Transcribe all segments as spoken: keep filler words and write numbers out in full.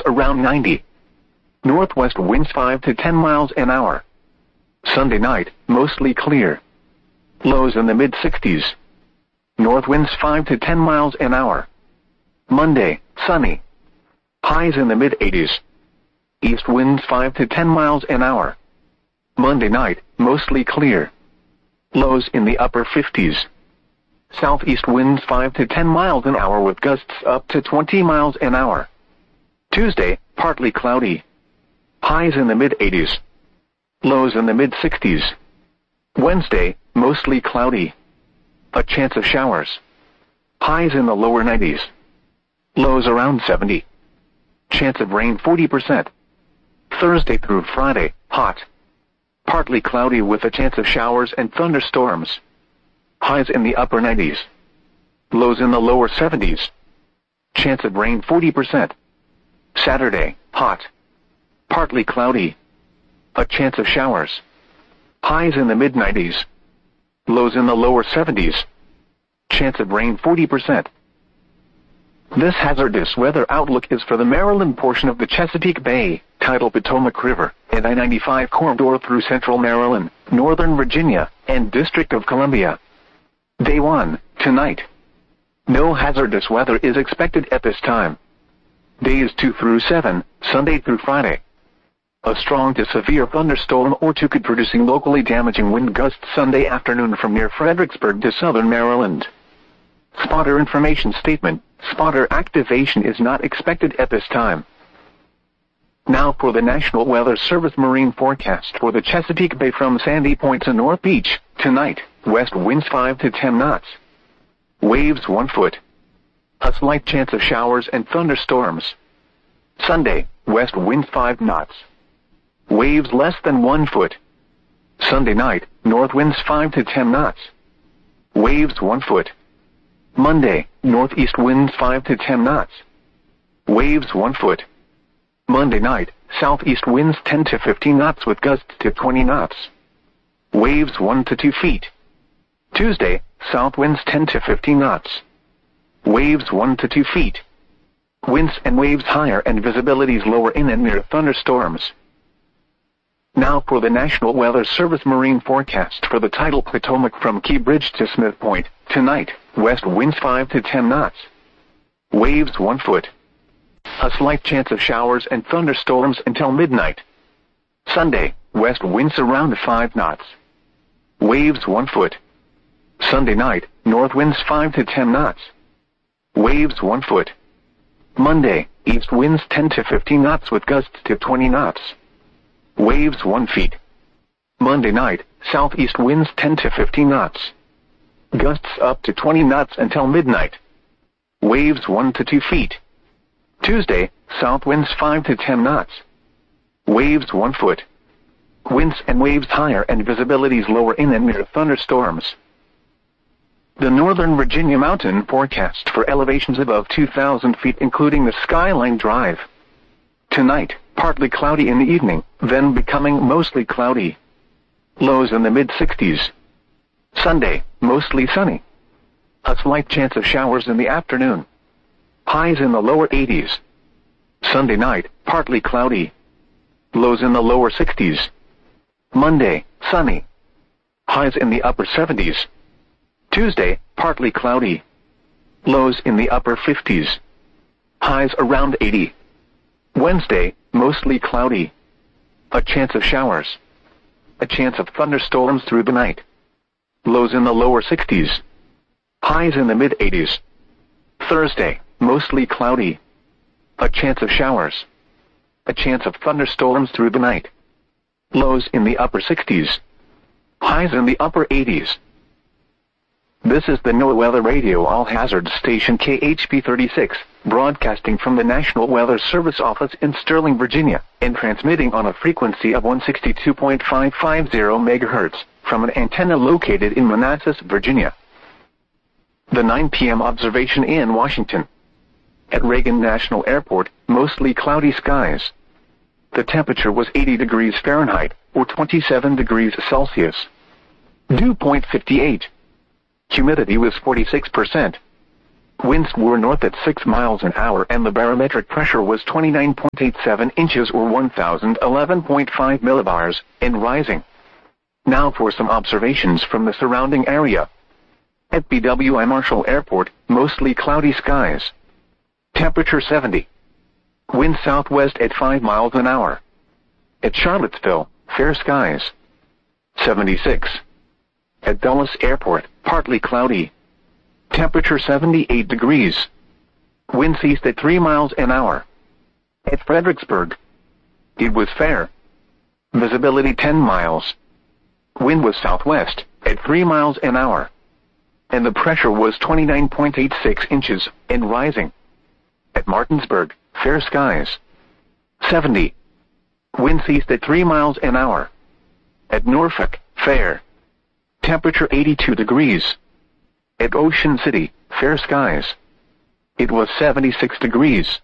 around ninety. Northwest winds five to ten miles an hour. Sunday night, mostly clear. Lows in the mid sixties. North winds five to ten miles an hour. Monday, sunny. Highs in the mid eighties. East winds five to ten miles an hour. Monday night, mostly clear. Lows in the upper fifties. Southeast winds five to ten miles an hour with gusts up to twenty miles an hour. Tuesday, partly cloudy. Highs in the mid eighties. Lows in the mid sixties. Wednesday, mostly cloudy. A chance of showers. Highs in the lower nineties. Lows around seventy. Chance of rain forty percent. Thursday through Friday, hot. Partly cloudy with a chance of showers and thunderstorms. Highs in the upper nineties. Lows in the lower seventies. Chance of rain forty percent. Saturday, hot. Partly cloudy. A chance of showers. Highs in the mid nineties. Lows in the lower seventies. Chance of rain forty percent. This hazardous weather outlook is for the Maryland portion of the Chesapeake Bay, Tidal Potomac River, and I ninety-five corridor through central Maryland, northern Virginia, and District of Columbia. Day one, tonight. No hazardous weather is expected at this time. Days two through seven, Sunday through Friday. A strong to severe thunderstorm or two could producing locally damaging wind gusts Sunday afternoon from near Fredericksburg to southern Maryland. Spotter information statement. Spotter activation is not expected at this time. Now for the National Weather Service marine forecast for the Chesapeake Bay from Sandy Point to North Beach. Tonight, west winds five to ten knots. Waves one foot. A slight chance of showers and thunderstorms. Sunday, west winds five knots. Waves less than one foot. Sunday night, north winds five to ten knots. Waves one foot. Monday, northeast winds five to ten knots. Waves one foot. Monday night, southeast winds ten to fifteen knots with gusts to twenty knots. Waves one to two feet. Tuesday, south winds ten to fifteen knots. Waves one to two feet. Winds and waves higher and visibilities lower in and near thunderstorms. Now for the National Weather Service marine forecast for the tidal Potomac from Key Bridge to Smith Point. Tonight, west winds five to ten knots. Waves one foot. A slight chance of showers and thunderstorms until midnight. Sunday, west winds around five knots. Waves one foot. Sunday night, north winds five to ten knots. Waves one foot. Monday, east winds ten to fifteen knots with gusts to twenty knots. Waves one feet. Monday night, southeast winds ten to fifteen knots. Gusts up to twenty knots until midnight. Waves one to two feet. Tuesday, south winds five to ten knots. Waves one foot. Winds and waves higher and visibilities lower in and near thunderstorms. The Northern Virginia mountain forecast for elevations above two thousand feet including the Skyline Drive. Tonight, partly cloudy in the evening, then becoming mostly cloudy. Lows in the mid sixties. Sunday, mostly sunny. A slight chance of showers in the afternoon. Highs in the lower eighties. Sunday night, partly cloudy. Lows in the lower sixties. Monday, sunny. Highs in the upper seventies. Tuesday, partly cloudy. Lows in the upper fifties. Highs around eighty. Wednesday, mostly cloudy. A chance of showers. A chance of thunderstorms through the night. Lows in the lower sixties. Highs in the mid eighties. Thursday, mostly cloudy. A chance of showers. A chance of thunderstorms through the night. Lows in the upper sixties. Highs in the upper eighties. This is the NOAA Weather Radio All Hazards Station K H P thirty-six, broadcasting from the National Weather Service office in Sterling, Virginia, and transmitting on a frequency of one sixty-two point five five zero megahertz from an antenna located in Manassas, Virginia. The nine p m observation in Washington. At Reagan National Airport, mostly cloudy skies. The temperature was eighty degrees Fahrenheit, or twenty-seven degrees Celsius. Dew point fifty-eight. Humidity was forty-six percent. Winds were north at six miles an hour and the barometric pressure was twenty-nine point eight seven inches or one thousand eleven point five millibars, and rising. Now for some observations from the surrounding area. At B W I Marshall Airport, mostly cloudy skies. Temperature seventy. Wind southwest at five miles an hour. At Charlottesville, fair skies. seventy-six. At Dulles Airport, partly cloudy. Temperature seventy-eight degrees. Winds east at three miles an hour. At Fredericksburg, it was fair. Visibility ten miles. Wind was southwest at three miles an hour. And the pressure was twenty-nine point eight six inches and rising. At Martinsburg, fair skies. seventy. Winds east at three miles an hour. At Norfolk, fair. Temperature eighty-two degrees. At Ocean City, fair skies. It was seventy-six degrees.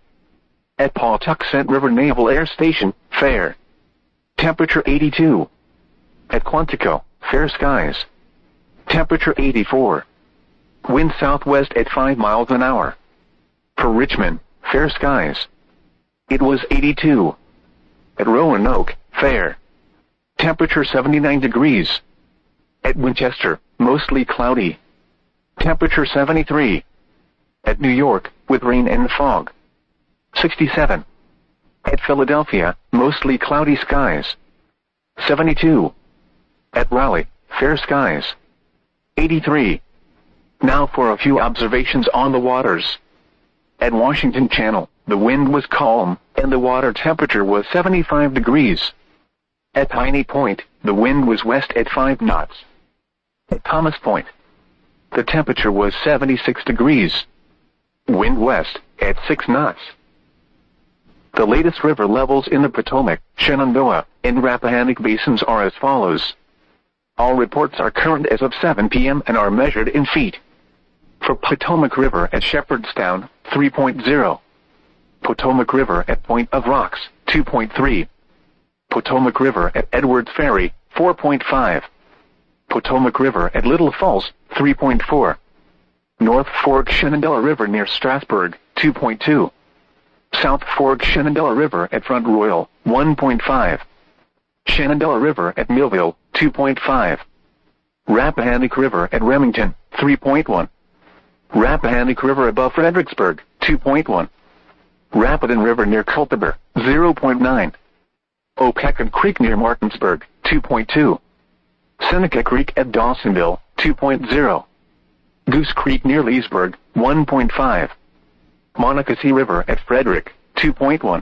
At Pawtuxet River Naval Air Station, fair. Temperature eighty-two. At Quantico, fair skies. Temperature eighty-four. Wind southwest at five miles an hour. For Richmond, fair skies. It was eighty-two. At Roanoke, fair. Temperature seventy-nine degrees. At Winchester, mostly cloudy. Temperature seventy-three. At New York, with rain and fog. sixty-seven. At Philadelphia, mostly cloudy skies. seventy-two. At Raleigh, fair skies. eighty-three. Now for a few observations on the waters. At Washington Channel, the wind was calm, and the water temperature was seventy-five degrees. At Piney Point, the wind was west at five knots. At Thomas Point, the temperature was seventy-six degrees. Wind west at six knots. The latest river levels in the Potomac, Shenandoah, and Rappahannock basins are as follows. All reports are current as of seven p m and are measured in feet. For Potomac River at Shepherdstown, three point zero. Potomac River at Point of Rocks, two point three. Potomac River at Edwards Ferry, four point five. Potomac River at Little Falls, three point four. North Fork Shenandoah River near Strasburg, two point two. South Fork Shenandoah River at Front Royal, one point five. Shenandoah River at Millville, two point five. Rappahannock River at Remington, three point one. Rappahannock River above Fredericksburg, two point one. Rapidan River near Culpeper, zero point nine. Opequon Creek near Martinsburg, two point two. Seneca Creek at Dawsonville, two point zero. Goose Creek near Leesburg, one point five. Monocacy River at Frederick, two point one.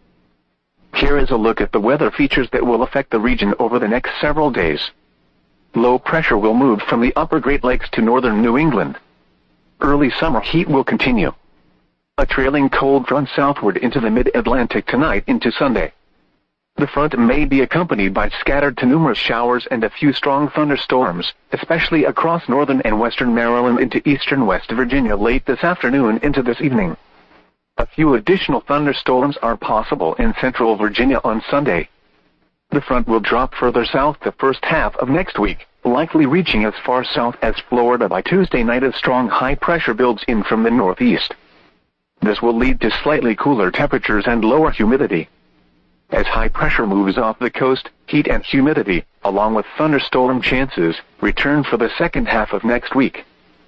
Here is a look at the weather features that will affect the region over the next several days. Low pressure will move from the upper Great Lakes to northern New England. Early summer heat will continue. A trailing cold front southward into the mid-Atlantic tonight into Sunday. The front may be accompanied by scattered to numerous showers and a few strong thunderstorms, especially across northern and western Maryland into eastern West Virginia late this afternoon into this evening. A few additional thunderstorms are possible in central Virginia on Sunday. The front will drop further south the first half of next week, likely reaching as far south as Florida by Tuesday night as strong high pressure builds in from the northeast. This will lead to slightly cooler temperatures and lower humidity. As high pressure moves off the coast, heat and humidity, along with thunderstorm chances, return for the second half of next week.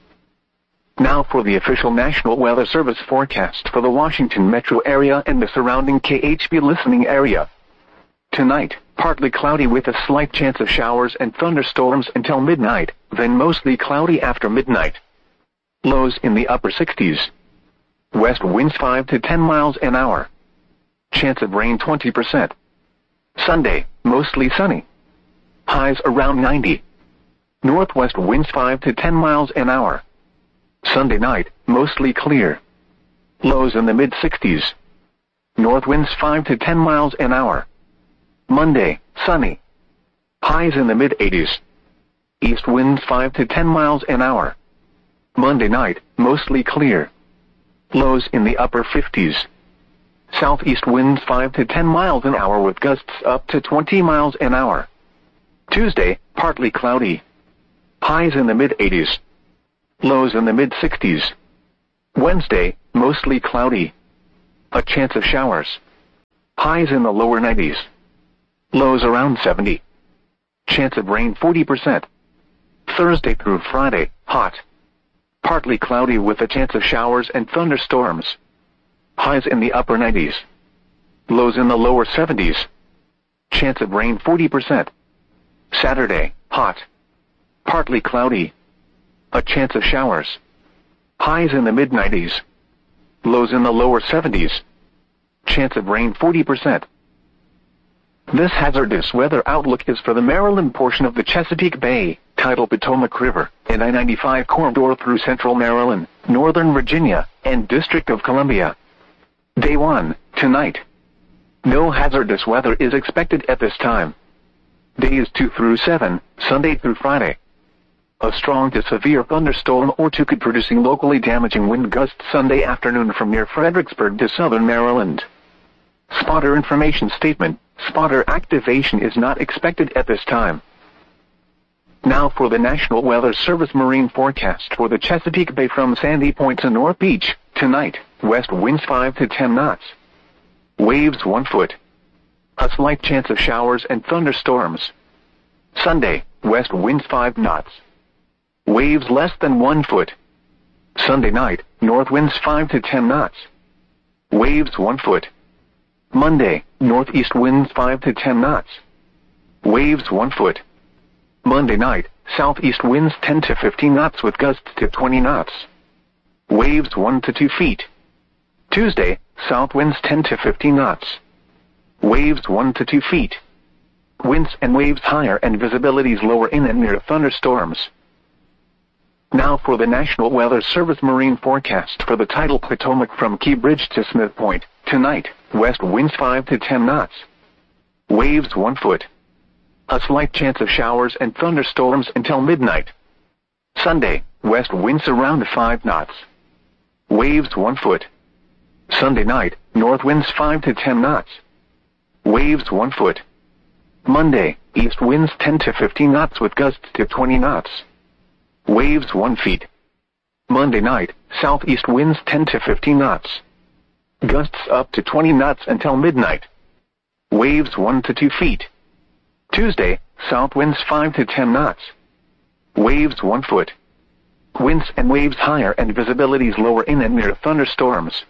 Now for the official National Weather Service forecast for the Washington metro area and the surrounding K H B listening area. Tonight, partly cloudy with a slight chance of showers and thunderstorms until midnight, then mostly cloudy after midnight. Lows in the upper sixties. West winds five to ten miles an hour. Chance of rain twenty percent. Sunday, mostly sunny. Highs around ninety. Northwest winds five to ten miles an hour. Sunday night, mostly clear. Lows in the mid sixties. North winds five to ten miles an hour. Monday, sunny. Highs in the mid eighties. East winds five to ten miles an hour. Monday night, mostly clear. Lows in the upper fifties. Southeast winds five to ten miles an hour with gusts up to twenty miles an hour. Tuesday, partly cloudy. Highs in the mid eighties. Lows in the mid sixties. Wednesday, mostly cloudy. A chance of showers. Highs in the lower nineties. Lows around seventy. Chance of rain forty percent. Thursday through Friday, hot. Partly cloudy with a chance of showers and thunderstorms. Highs in the upper nineties. Lows in the lower seventies. Chance of rain forty percent. Saturday, hot. Partly cloudy. A chance of showers. Highs in the mid nineties. Lows in the lower seventies. Chance of rain forty percent. This hazardous weather outlook is for the Maryland portion of the Chesapeake Bay, Tidal Potomac River, and I ninety-five corridor through central Maryland, northern Virginia, and District of Columbia. Day one, tonight. No hazardous weather is expected at this time. Days two through seven, Sunday through Friday. A strong to severe thunderstorm or two could producing locally damaging wind gusts Sunday afternoon from near Fredericksburg to southern Maryland. Spotter information statement. Spotter activation is not expected at this time. Now for the National Weather Service marine forecast for the Chesapeake Bay from Sandy Point to North Beach. Tonight, west winds five to ten knots. Waves one foot. A slight chance of showers and thunderstorms. Sunday, west winds five knots. Waves less than one foot. Sunday night, north winds five to ten knots. Waves one foot. Monday, northeast winds five to ten knots. Waves one foot. Monday night, southeast winds ten to fifteen knots with gusts to twenty knots. Waves one to two feet. Tuesday, south winds ten to fifteen knots. Waves one to two feet. Winds and waves higher and visibilities lower in and near thunderstorms. Now for the National Weather Service marine forecast for the tidal Potomac from Key Bridge to Smith Point. Tonight, west winds five to ten knots. Waves one foot. A slight chance of showers and thunderstorms until midnight. Sunday, west winds around five knots. Waves one foot. Sunday night, north winds five to ten knots. Waves one foot. Monday, east winds ten to fifteen knots with gusts to twenty knots. Waves one feet. Monday night, southeast winds ten to fifteen knots. Gusts up to twenty knots until midnight. Waves one to two feet. Tuesday, south winds five to ten knots. Waves one foot. Winds and waves higher and visibilities lower in and near thunderstorms.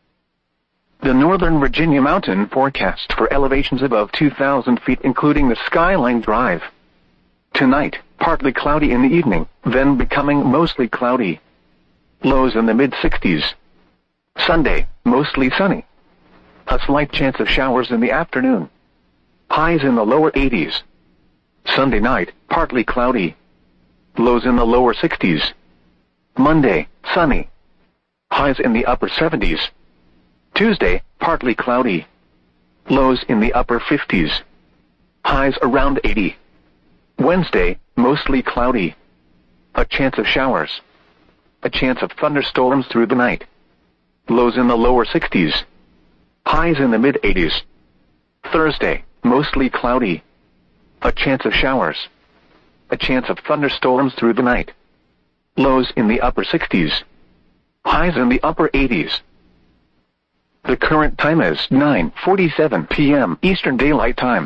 The Northern Virginia mountain forecast for elevations above two thousand feet including the Skyline Drive. Tonight, partly cloudy in the evening, then becoming mostly cloudy. Lows in the mid sixties. Sunday, mostly sunny. A slight chance of showers in the afternoon. Highs in the lower eighties. Sunday night, partly cloudy. Lows in the lower sixties. Monday, sunny. Highs in the upper seventies. Tuesday, partly cloudy. Lows in the upper fifties. Highs around eighty. Wednesday, mostly cloudy. A chance of showers. A chance of thunderstorms through the night. Lows in the lower sixties. Highs in the mid eighties. Thursday, mostly cloudy. A chance of showers. A chance of thunderstorms through the night. Lows in the upper sixties. Highs in the upper eighties. The current time is nine forty-seven p m Eastern Daylight Time.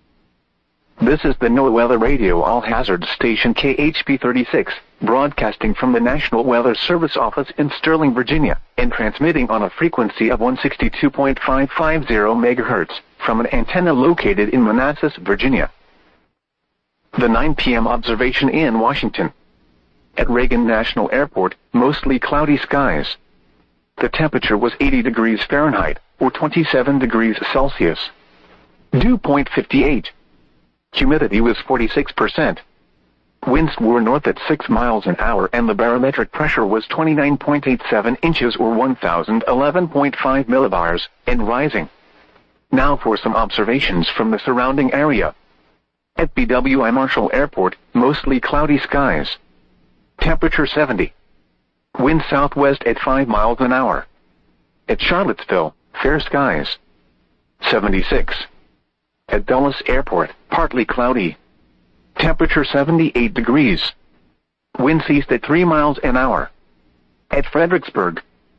This is the NOAA Weather Radio All Hazards Station K H P thirty-six, broadcasting from the National Weather Service office in Sterling, Virginia, and transmitting on a frequency of one sixty-two point five five zero megahertz from an antenna located in Manassas, Virginia. The nine p m observation in Washington. At Reagan National Airport, mostly cloudy skies. The temperature was eighty degrees Fahrenheit, or twenty-seven degrees Celsius. Dew point fifty-eight. Humidity was forty-six percent. Winds were north at six miles an hour and the barometric pressure was twenty-nine point eight seven inches or one thousand eleven point five millibars, and rising. Now for some observations from the surrounding area. At B W I Marshall Airport, mostly cloudy skies. Temperature seventy. Wind southwest at five miles an hour. At Charlottesville, fair skies. seventy-six. At Dulles Airport, partly cloudy. Temperature seventy-eight degrees. Winds east at three miles an hour. At Fredericksburg,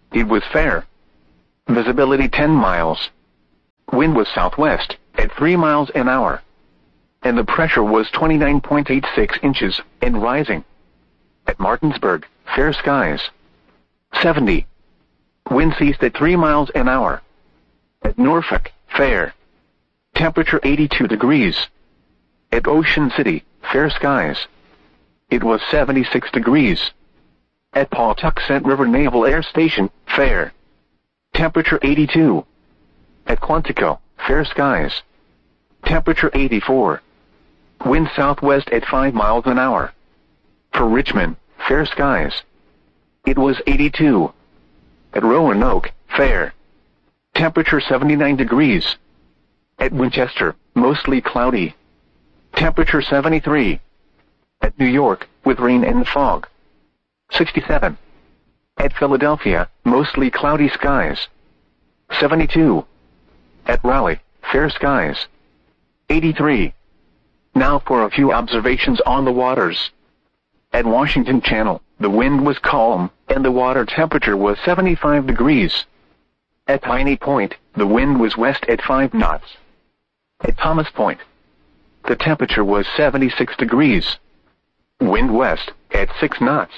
It was fair. Visibility ten miles. Wind was southwest, at three miles an hour. And the pressure was twenty-nine point eight six inches, and rising. At Martinsburg, fair skies. seventy. Wind ceased at three miles an hour. At Norfolk, fair. Temperature eighty-two degrees. At Ocean City, fair skies. It was seventy-six degrees. At Pawtuxet River Naval Air Station, fair. Temperature eighty-two. At Quantico, fair skies. Temperature eighty-four. Wind southwest at five miles an hour. For Richmond, fair skies. It was eighty-two. At Roanoke, fair. Temperature seventy-nine degrees. At Winchester, mostly cloudy. Temperature seventy-three. At New York, with rain and fog. sixty-seven. At Philadelphia, mostly cloudy skies. seventy-two. At Raleigh, fair skies. eighty-three. Now for a few observations on the waters. At Washington Channel, the wind was calm, and the water temperature was seventy-five degrees. At Piney Point, the wind was west at five knots. At Thomas Point, the temperature was seventy-six degrees. Wind west, at six knots.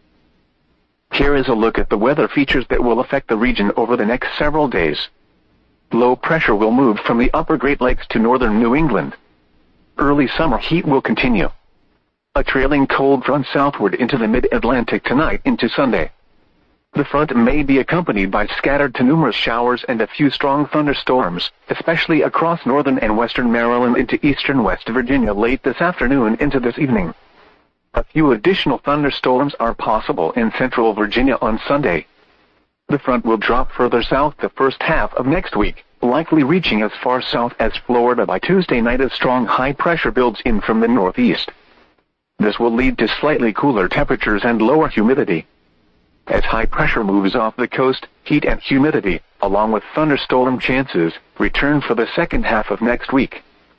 Here is a look at the weather features that will affect the region over the next several days. Low pressure will move from the upper Great Lakes to northern New England. Early summer heat will continue. A trailing cold front southward into the mid-Atlantic tonight into Sunday. The front may be accompanied by scattered to numerous showers and a few strong thunderstorms, especially across northern and western Maryland into eastern West Virginia late this afternoon into this evening. A few additional thunderstorms are possible in central Virginia on Sunday. The front will drop further south the first half of next week, likely reaching as far south as Florida by Tuesday night as strong high pressure builds in from the northeast. This will lead to slightly cooler temperatures and lower humidity. As high pressure moves off the coast, heat and humidity, along with thunderstorm chances, return for the second half of next week.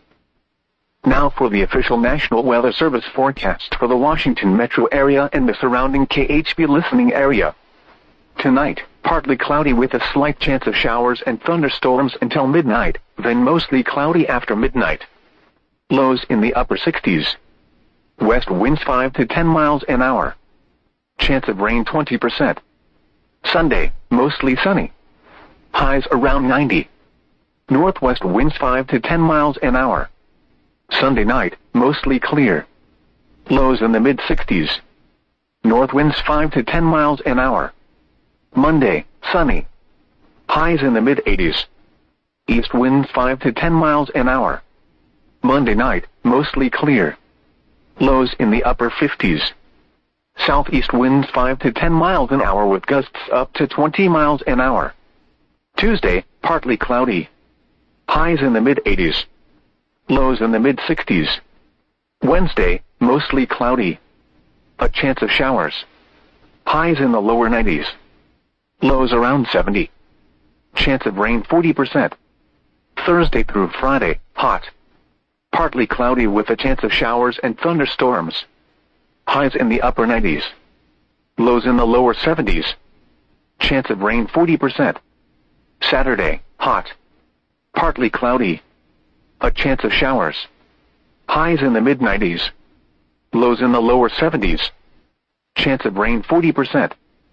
Now for the official National Weather Service forecast for the Washington metro area and the surrounding K H B listening area. Tonight, partly cloudy with a slight chance of showers and thunderstorms until midnight, then mostly cloudy after midnight. Lows in the upper sixties. West winds five to ten miles an hour. Chance of rain twenty percent. Sunday, mostly sunny. Highs around ninety. Northwest winds five to ten miles an hour. Sunday night, mostly clear. Lows in the mid sixties. North winds five to ten miles an hour. Monday, sunny. Highs in the mid eighties. East winds five to ten miles an hour. Monday night, mostly clear. Lows in the upper fifties. Southeast winds five to ten miles an hour with gusts up to twenty miles an hour. Tuesday, partly cloudy. Highs in the mid eighties. Lows in the mid sixties. Wednesday, mostly cloudy. A chance of showers. Highs in the lower nineties. Lows around seventy. Chance of rain forty percent. Thursday through Friday, hot. Partly cloudy with a chance of showers and thunderstorms. Highs in the upper nineties. Lows in the lower seventies. Chance of rain forty percent. Saturday, hot. Partly cloudy. A chance of showers. Highs in the mid nineties. Lows in the lower seventies. Chance of rain forty percent.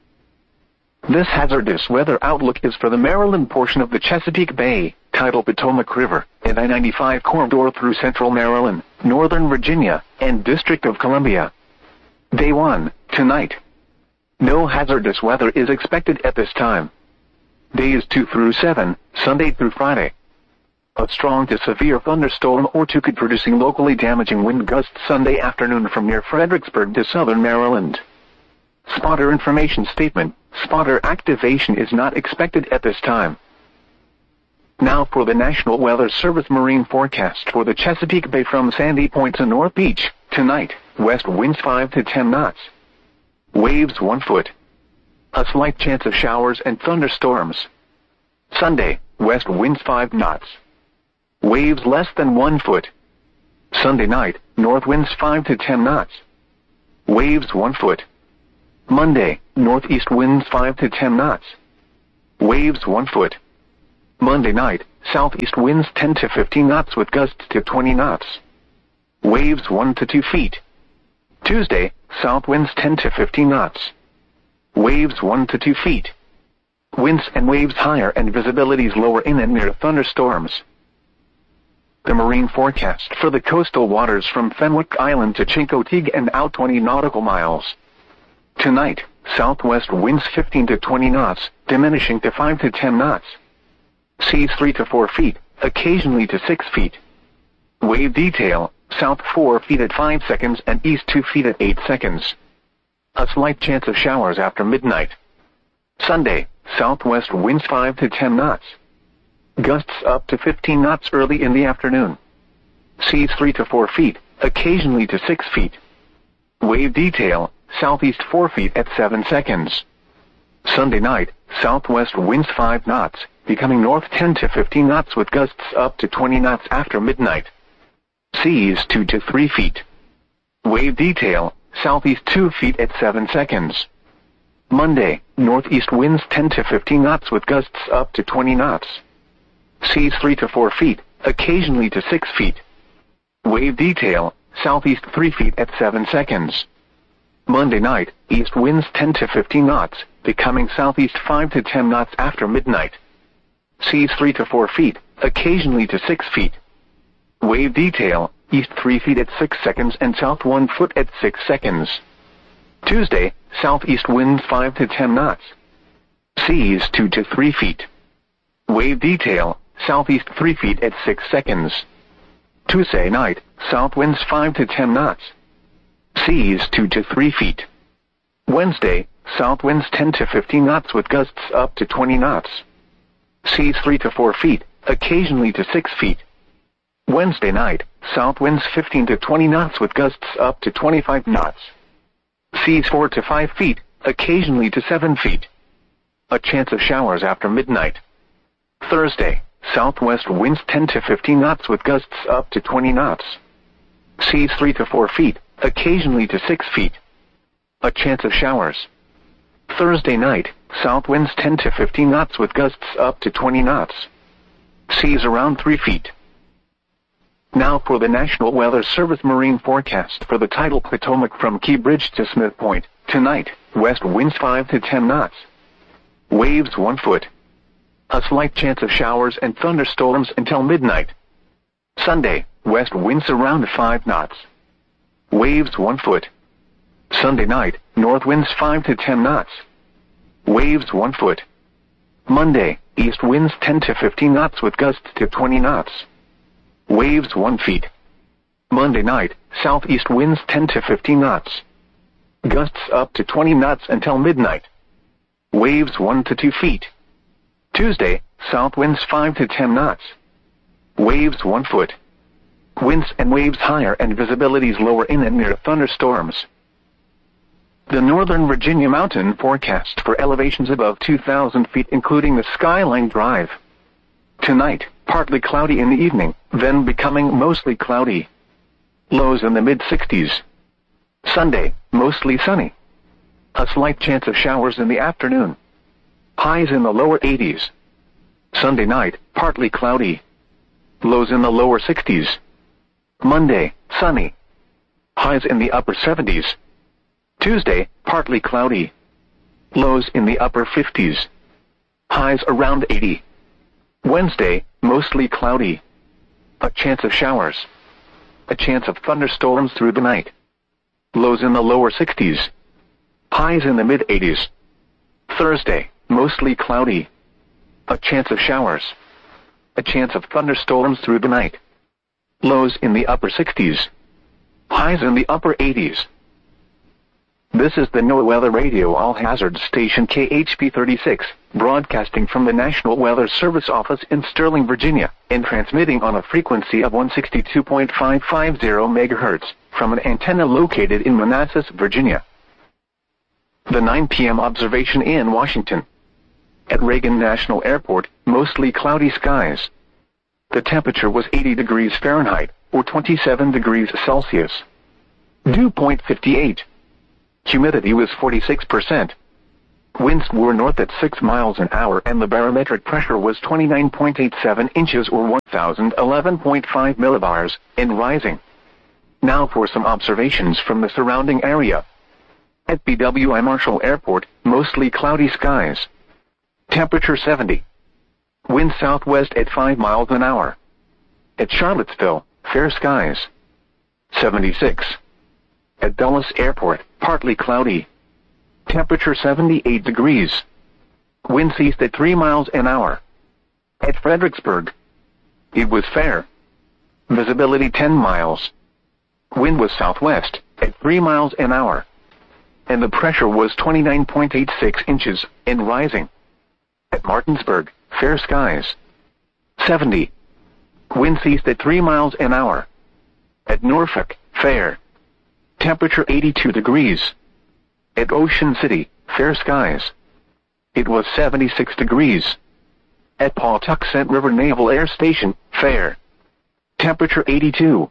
This hazardous weather outlook is for the Maryland portion of the Chesapeake Bay, tidal Potomac River, and I ninety-five corridor through central Maryland, northern Virginia, and District of Columbia. Day one, tonight. No hazardous weather is expected at this time. Days two through seven, Sunday through Friday. A strong to severe thunderstorm or two could producing locally damaging wind gusts Sunday afternoon from near Fredericksburg to southern Maryland. Spotter information statement. Spotter activation is not expected at this time. Now for the National Weather Service marine forecast for the Chesapeake Bay from Sandy Point to North Beach. Tonight, west winds five to ten knots. Waves one foot. A slight chance of showers and thunderstorms. Sunday, west winds five knots. Waves less than one foot. Sunday night, north winds five to ten knots. Waves one foot. Monday, northeast winds five to ten knots. Waves one foot. Monday night, southeast winds ten to fifteen knots with gusts to twenty knots. Waves one to two feet. Tuesday, south winds ten to fifteen knots. Waves one to two feet. Winds and waves higher and visibilities lower in and near thunderstorms. The marine forecast for the coastal waters from Fenwick Island to Chincoteague and out twenty nautical miles. Tonight, southwest winds fifteen to twenty knots, diminishing to five to ten knots. Seas three to four feet, occasionally to six feet. Wave detail, south four feet at five seconds and east two feet at eight seconds. A slight chance of showers after midnight. Sunday, southwest winds five to ten knots. Gusts up to fifteen knots early in the afternoon. Seas three to four feet, occasionally to six feet. Wave detail, southeast four feet at seven seconds. Sunday night, southwest winds five knots, becoming north ten to fifteen knots with gusts up to twenty knots after midnight. Seas two to three feet. Wave detail, southeast two feet at seven seconds. Monday, northeast winds ten to fifteen knots with gusts up to twenty knots. Seas three to four feet, occasionally to six feet. Wave detail, southeast three feet at seven seconds. Monday night, east winds ten to fifteen knots, becoming southeast five to ten knots after midnight. Seas three to four feet, occasionally to six feet. Wave detail, east three feet at six seconds and south one foot at six seconds. Tuesday, southeast winds five to ten knots. Seas two to three feet. Wave detail, southeast three feet at six seconds. Tuesday night, south winds five to ten knots. Seas two to three feet. Wednesday, south winds ten to fifteen knots with gusts up to twenty knots. Seas three to four feet, occasionally to six feet. Wednesday night, south winds fifteen to twenty knots with gusts up to twenty-five knots. Seas four to five feet, occasionally to seven feet. A chance of showers after midnight. Thursday, southwest winds ten to fifteen knots with gusts up to twenty knots. Seas three to four feet, occasionally to six feet. A chance of showers. Thursday night, south winds ten to fifteen knots with gusts up to twenty knots. Seas around three feet. Now for the National Weather Service marine forecast for the tidal Potomac from Key Bridge to Smith Point. Tonight, west winds five to ten knots. Waves one foot. A slight chance of showers and thunderstorms until midnight. Sunday, west winds around five knots. Waves one foot. Sunday night, north winds five to ten knots. Waves one foot. Monday, east winds ten to fifteen knots with gusts to twenty knots. Waves one feet. Monday night, southeast winds ten to fifteen knots. Gusts up to twenty knots until midnight. Waves one to two feet. Tuesday, south winds five to ten knots. Waves one foot. Winds and waves higher and visibilities lower in and near thunderstorms. The Northern Virginia mountain forecast for elevations above two thousand feet including the Skyline Drive. Tonight, partly cloudy in the evening, then becoming mostly cloudy. Lows in the mid sixties. Sunday, mostly sunny. A slight chance of showers in the afternoon. Highs in the lower eighties. Sunday night, partly cloudy. Lows in the lower sixties. Monday, sunny. Highs in the upper seventies. Tuesday, partly cloudy. Lows in the upper fifties. Highs around eighty. Wednesday, mostly cloudy. A chance of showers. A chance of thunderstorms through the night. Lows in the lower sixties. Highs in the mid eighties. Thursday, mostly cloudy. A chance of showers. A chance of thunderstorms through the night. Lows in the upper sixties. Highs in the upper eighties. This is the NOAA Weather Radio All-Hazard Station K H P thirty-six, broadcasting from the National Weather Service office in Sterling, Virginia, and transmitting on a frequency of one sixty-two point five five zero megahertz, from an antenna located in Manassas, Virginia. The nine p m observation in Washington. At Reagan National Airport, mostly cloudy skies. The temperature was eighty degrees Fahrenheit, or twenty-seven degrees Celsius. Dew point fifty-eight. Humidity was forty-six percent. Winds were north at six miles an hour and the barometric pressure was twenty-nine point eight seven inches or one thousand eleven point five millibars, and rising. Now for some observations from the surrounding area. At B W I Marshall Airport, mostly cloudy skies. Temperature seventy. Wind southwest at five miles an hour. At Charlottesville, fair skies. seventy-six. At Dulles Airport, partly cloudy. Temperature seventy-eight degrees. Winds east at three miles an hour. At Fredericksburg, it was fair. Visibility ten miles. Wind was southwest at three miles an hour. And the pressure was twenty-nine point eight six inches and rising. At Martinsburg, fair skies. seventy. Winds east at three miles an hour. At Norfolk, fair. Temperature eighty-two degrees. At Ocean City, fair skies. It was seventy-six degrees. At Pawtuxet River Naval Air Station, fair. Temperature eighty-two.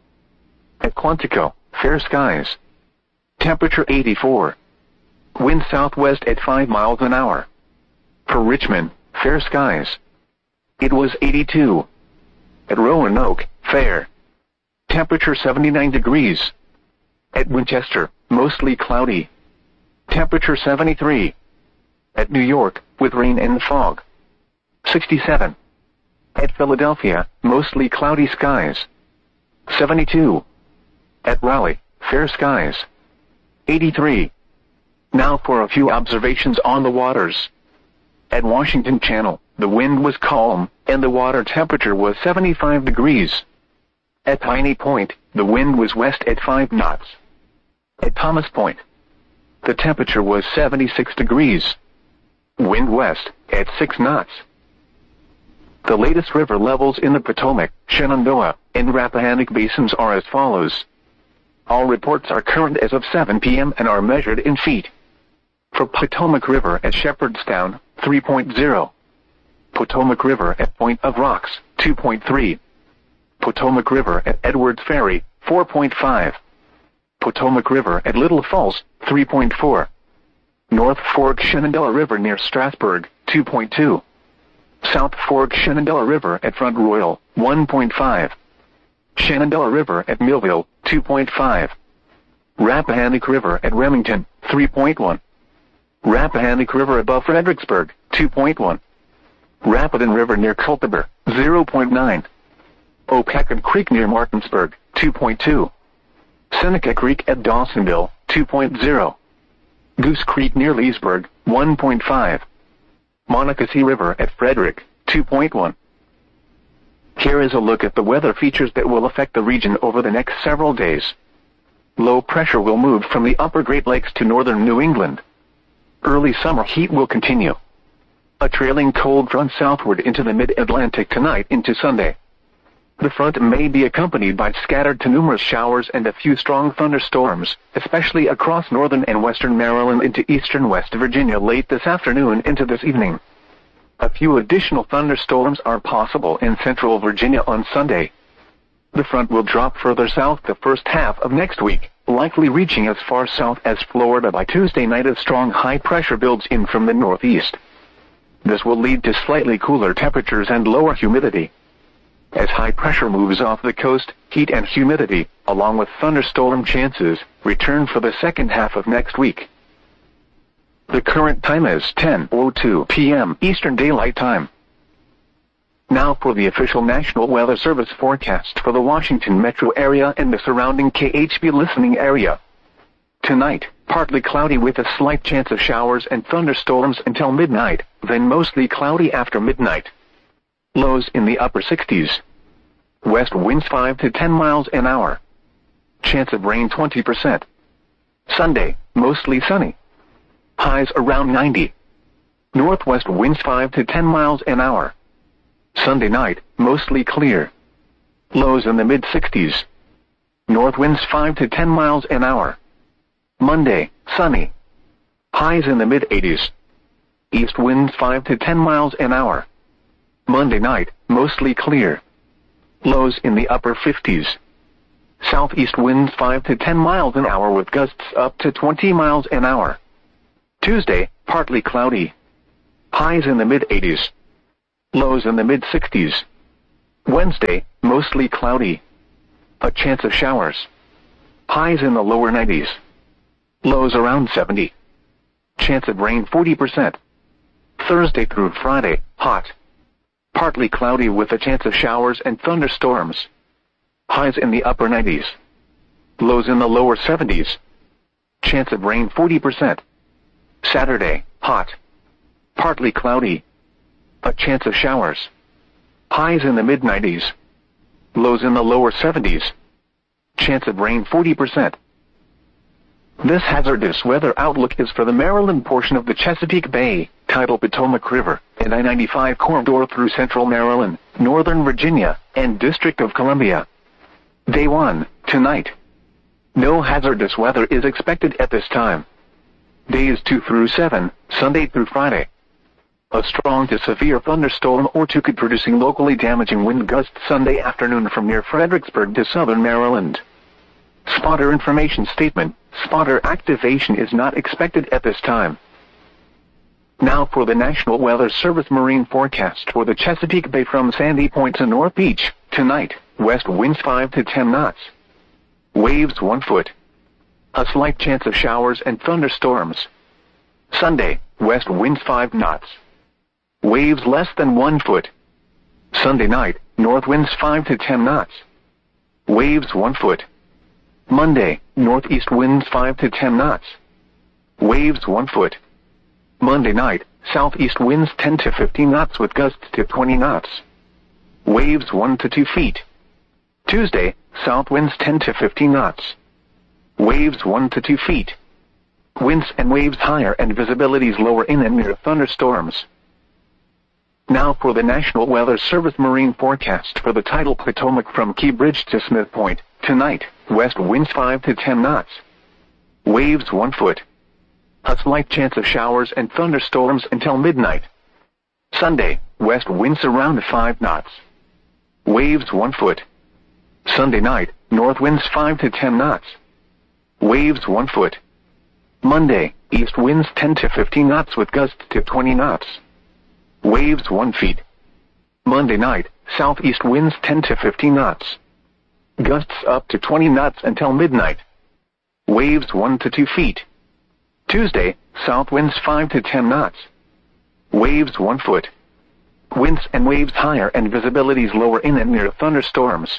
At Quantico, fair skies. Temperature eighty-four. Wind southwest at five miles an hour. For Richmond, fair skies. It was eighty-two. At Roanoke, fair. Temperature seventy-nine degrees. At Winchester, mostly cloudy. Temperature seventy-three. At New York, with rain and fog. sixty-seven. At Philadelphia, mostly cloudy skies. seventy-two. At Raleigh, fair skies. eighty-three. Now for a few observations on the waters. At Washington Channel, the wind was calm, and the water temperature was seventy-five degrees. At Piney Point, the wind was west at five knots. At Thomas Point, the temperature was seventy-six degrees. Wind west at six knots. The latest river levels in the Potomac, Shenandoah, and Rappahannock basins are as follows. All reports are current as of seven p m and are measured in feet. For Potomac River at Shepherdstown, three point zero. Potomac River at Point of Rocks, two point three. Potomac River at Edwards Ferry, four point five. Potomac River at Little Falls, three point four. North Fork Shenandoah River near Strasburg, two point two. South Fork Shenandoah River at Front Royal, one point five. Shenandoah River at Millville, two point five. Rappahannock River at Remington, three point one. Rappahannock River above Fredericksburg, two point one. Rapidan River near Culpeper, zero point nine. Opecon Creek near Martinsburg, two point two. Seneca Creek at Dawsonville, two point zero. Goose Creek near Leesburg, one point five. Monocacy River at Frederick, two point one. Here is a look at the weather features that will affect the region over the next several days. Low pressure will move from the upper Great Lakes to northern New England. Early summer heat will continue. A trailing cold front southward into the mid-Atlantic tonight into Sunday. The front may be accompanied by scattered to numerous showers and a few strong thunderstorms, especially across northern and western Maryland into eastern West Virginia late this afternoon into this evening. A few additional thunderstorms are possible in central Virginia on Sunday. The front will drop further south the first half of next week, likely reaching as far south as Florida by Tuesday night as strong high pressure builds in from the northeast. This will lead to slightly cooler temperatures and lower humidity. As high pressure moves off the coast, heat and humidity, along with thunderstorm chances, return for the second half of next week. The current time is ten oh two p m Eastern Daylight Time. Now for the official National Weather Service forecast for the Washington metro area and the surrounding K H B listening area. Tonight, partly cloudy with a slight chance of showers and thunderstorms until midnight, then mostly cloudy after midnight. Lows in the upper sixties. West winds five to ten miles an hour. Chance of rain twenty percent. Sunday, mostly sunny. Highs around ninety. Northwest winds five to ten miles an hour. Sunday night, mostly clear. Lows in the mid sixties. North winds five to ten miles an hour. Monday, sunny. Highs in the mid eighties. East winds five to ten miles an hour. Monday night, mostly clear. Lows in the upper fifties. Southeast winds five to ten miles an hour with gusts up to twenty miles an hour. Tuesday, partly cloudy. Highs in the mid eighties. Lows in the mid sixties. Wednesday, mostly cloudy. A chance of showers. Highs in the lower nineties. Lows around seventy. Chance of rain forty percent. Thursday through Friday, hot. Partly cloudy with a chance of showers and thunderstorms. Highs in the upper nineties. Lows in the lower seventies. Chance of rain forty percent. Saturday, hot. Partly cloudy. A chance of showers. Highs in the mid nineties. Lows in the lower seventies. Chance of rain forty percent. This hazardous weather outlook is for the Maryland portion of the Chesapeake Bay, tidal Potomac River, and I ninety-five corridor through central Maryland, northern Virginia, and District of Columbia. Day one, tonight. No hazardous weather is expected at this time. Days two through seven, Sunday through Friday. A strong to severe thunderstorm or two could producing locally damaging wind gusts Sunday afternoon from near Fredericksburg to southern Maryland. Spotter information statement. Spotter activation is not expected at this time. Now for the National Weather Service marine forecast for the Chesapeake Bay from Sandy Point to North Beach. Tonight, west winds five to ten knots. Waves one foot. A slight chance of showers and thunderstorms. Sunday, west winds five knots. Waves less than one foot. Sunday night, north winds five to ten knots. Waves one foot. Monday, northeast winds five to ten knots. Waves one foot. Monday night, southeast winds ten to fifteen knots with gusts to twenty knots. Waves one to two feet. Tuesday, south winds ten to fifteen knots. Waves one to two feet. Winds and waves higher and visibilities lower in and near thunderstorms. Now for the National Weather Service marine forecast for the tidal Potomac from Key Bridge to Smith Point. Tonight, west winds five to ten knots. Waves one foot. A slight chance of showers and thunderstorms until midnight. Sunday, west winds around five knots. Waves one foot. Sunday night, north winds five to ten knots. Waves one foot. Monday, east winds ten to fifteen knots with gusts to twenty knots. Waves one feet. Monday night, southeast winds ten to fifteen knots. Gusts up to twenty knots until midnight. Waves one to two feet. Tuesday, south winds five to ten knots. Waves one foot. Winds and waves higher and visibilities lower in and near thunderstorms.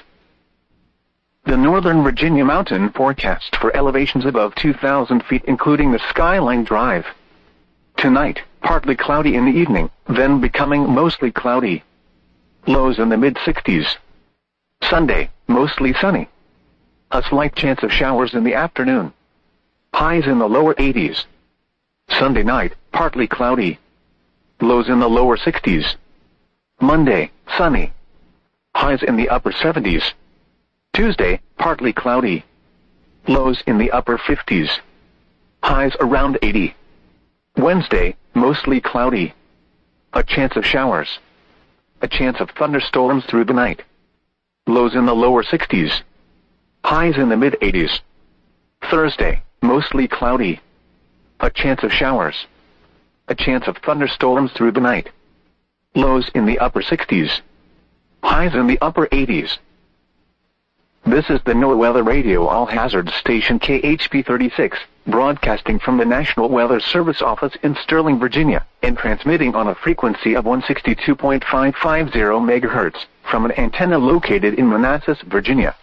The Northern Virginia mountain forecast for elevations above two thousand feet including the Skyline Drive. Tonight, partly cloudy in the evening, then becoming mostly cloudy. Lows in the mid sixties. Sunday, mostly sunny. A slight chance of showers in the afternoon. Highs in the lower eighties. Sunday night, partly cloudy. Lows in the lower sixties. Monday, sunny. Highs in the upper seventies. Tuesday, partly cloudy. Lows in the upper fifties. Highs around eighty. Wednesday, mostly cloudy. A chance of showers. A chance of thunderstorms through the night. Lows in the lower sixties. Highs in the mid eighties. Thursday, mostly cloudy. A chance of showers. A chance of thunderstorms through the night. Lows in the upper sixties. Highs in the upper eighties. This is the NOAA Weather Radio All Hazards Station K H P thirty-six, broadcasting from the National Weather Service office in Sterling, Virginia, and transmitting on a frequency of one sixty-two point five five zero megahertz, from an antenna located in Manassas, Virginia.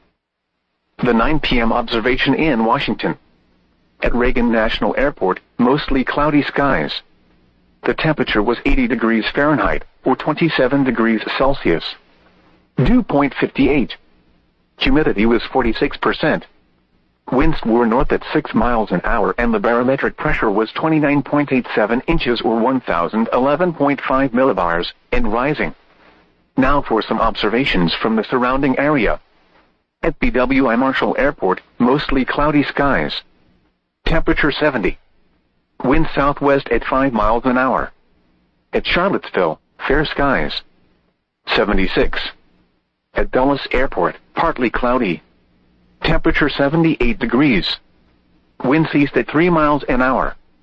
The nine p m observation in Washington. At Reagan National Airport, mostly cloudy skies. The temperature was eighty degrees Fahrenheit, or twenty-seven degrees Celsius. Dew point fifty-eight. Humidity was forty-six percent. Winds were north at six miles an hour and the barometric pressure was twenty-nine point eight seven inches or one thousand eleven point five millibars, and rising. Now for some observations from the surrounding area. At B W I Marshall Airport, mostly cloudy skies. Temperature seventy. Wind southwest at five miles an hour. At Charlottesville, fair skies. seventy-six. At Dulles Airport, partly cloudy. Temperature seventy-eight degrees. Winds east at three miles an hour.